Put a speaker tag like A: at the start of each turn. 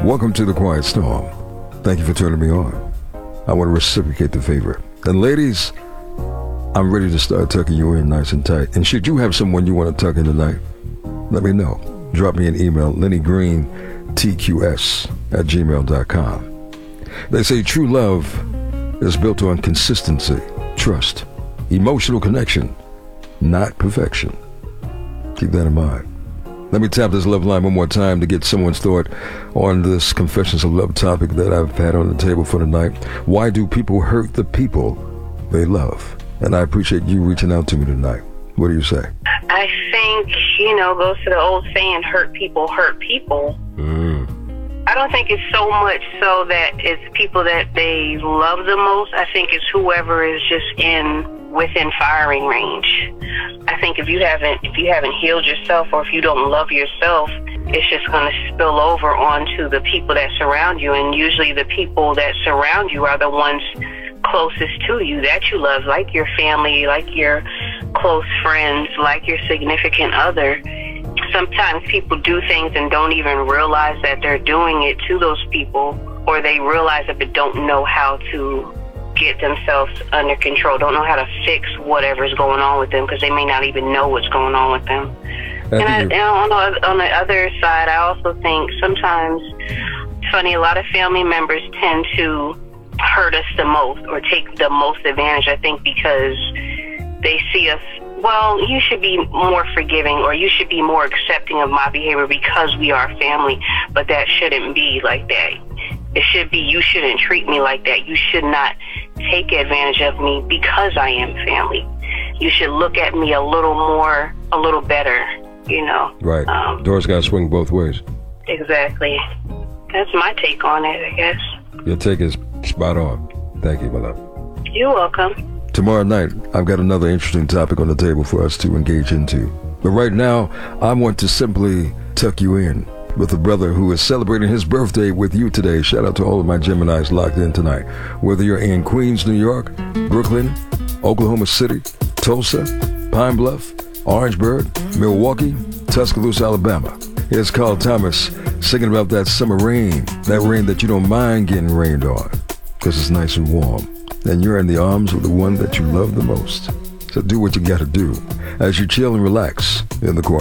A: Welcome to the Quiet Storm. Thank you for turning me on. I want to reciprocate the favor. And ladies, I'm ready to start tucking you in nice and tight. And should you have someone you want to tuck in tonight, let me know. Drop me an email, LennyGreenTQS@gmail.com. They say true love is built on consistency, trust, emotional connection, not perfection. Keep that in mind. Let me tap this love line one more time to get someone's thought on this Confessions of Love topic that I've had on the table for tonight. Why do people hurt the people they love? And I appreciate you reaching out to me tonight. What do you say?
B: I think, goes to the old saying, hurt people hurt people. I don't think it's so much so that it's people that they love the most. I think it's whoever is just within firing range. I think if you haven't healed yourself, or if you don't love yourself, it's just going to spill over onto the people that surround you. And usually the people that surround you are the ones closest to you that you love, like your family, like your close friends, like your significant other. Sometimes people do things and don't even realize that they're doing it to those people, or they realize it but don't know how to get themselves under control, don't know how to fix whatever's going on with them, because they may not even know what's going on with them. And on the other side, I also think sometimes, it's funny, a lot of family members tend to hurt us the most or take the most advantage, I think, because they see us, well, you should be more forgiving, or you should be more accepting of my behavior because we are family, but that shouldn't be like that. It should be, you shouldn't treat me like that. You should not take advantage of me because I am family. You should look at me a little better,
A: Right. Doors got to swing both ways.
B: Exactly. That's my take on it, I guess.
A: Your take is spot on. Thank you, my love.
B: You're welcome.
A: Tomorrow night, I've got another interesting topic on the table for us to engage into. But right now, I want to simply tuck you in with a brother who is celebrating his birthday with you today. Shout out to all of my Geminis locked in tonight. Whether you're in Queens, New York, Brooklyn, Oklahoma City, Tulsa, Pine Bluff, Orangeburg, Milwaukee, Tuscaloosa, Alabama. Here's Carl Thomas singing about that summer rain, that rain that you don't mind getting rained on because it's nice and warm. And you're in the arms of the one that you love the most. So do what you got to do as you chill and relax in the corner.